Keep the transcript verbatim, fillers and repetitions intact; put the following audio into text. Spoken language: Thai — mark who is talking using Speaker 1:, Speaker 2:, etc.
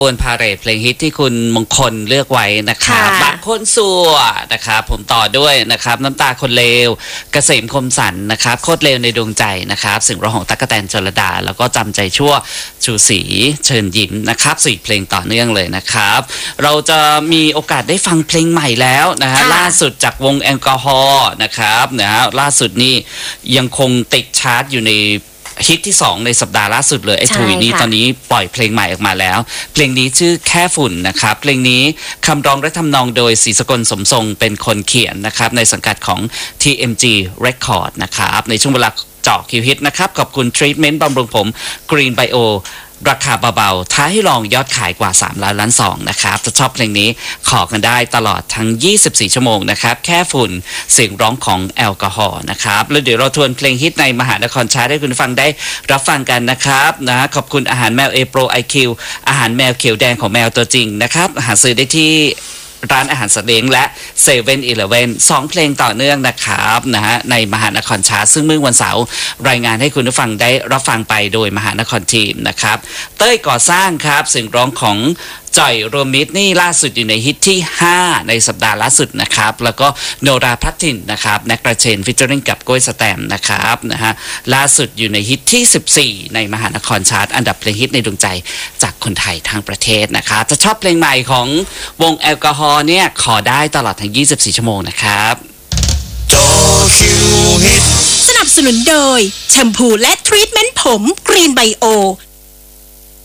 Speaker 1: บนพาเหรดเพลงฮิตที่คุณมงคลเลือกไว้นะครับบางคนสัวนะครับผมต่อด้วยนะครับน้ำตาคนเลวเกษมคมสันนะครับโคตรเลวในดวงใจนะครับสิ่งร้องของตั๊กแตนชลดาแล้วก็จำใจชั่วชูศรีเชิญยิ้มนะครับสี่เพลงต่อเนื่องเลยนะครับเราจะมีโอกาสได้ฟังเพลงใหม่แล้วนะฮะล่าสุดจากวงแอลกอฮอล์นะครับนะฮะล่าสุดนี่ยังคงติดชาร์ตอยู่ในฮิตที่สองในสัปดาห์ล่าสุดเลยไอ้ถุยนี่ตอนนี้ปล่อยเพลงใหม่ออกมาแล้วเพลงนี้ชื่อแค่ฝุ่นนะครับเพลงนี้คำร้องและทำนองโดยศรีสกลสมทรงเป็นคนเขียนนะครับในสังกัดของ ที เอ็ม จี Record นะครับในช่วงเวลาเจาะคิวฮิตนะครับขอบคุณทรีทเมนต์บำรุงผม Green Bio ราคาเบาๆท้าให้ลองยอดขายกว่าสามล้านล้านสองนะครับจะชอบเพลงนี้ขอกันได้ตลอดทั้งยี่สิบสี่ชั่วโมงนะครับแค่ฝุ่นเสียงร้องของแอลกอฮอล์นะครับแล้วเดี๋ยวเราทวนเพลงฮิตในมหานครชาร์ตให้คุณฟังได้รับฟังกันนะครับนะขอบคุณอาหารแมวเอโปรไอคิวอาหารแมวเขียวแดงของแมวตัวจริงนะครับหาซื้อได้ที่ร้านอาหารสัตว์เลี้ยงและเซเว่นอีเลฟเว่นสองเพลงต่อเนื่องนะครับนะฮะในมหานครชาร์ตซึ่งเมื่อวันเสาร์รายงานให้คุณผู้ฟังได้รับฟังไปโดยมหานครทีมนะครับเต้ยก่อสร้างครับเสียงร้องของจ่อยโรมิดนี่ล่าสุดอยู่ในฮิตที่ห้าในสัปดาห์ล่าสุดนะครับแล้วก็โนราพัททินนะครับแนกกระเชนฟิชเจอริงกับก้อยสแตมนะครับนะฮะล่าสุดอยู่ในฮิตที่สิบสี่ในมหานครชาร์ตอันดับเพลงฮิตในดวงใจจากคนไทยทั้งประเทศนะครับจะชอบเพลงใหม่ของวงแอลกอฮอล์เนี่ยขอได้ตลอดทั้งยี่สิบสี่ชั่วโมงนะครับ
Speaker 2: จอคิวฮิต
Speaker 3: สนับสนุนโดยแชมพูและทรีทเมนต์ผม Green Bio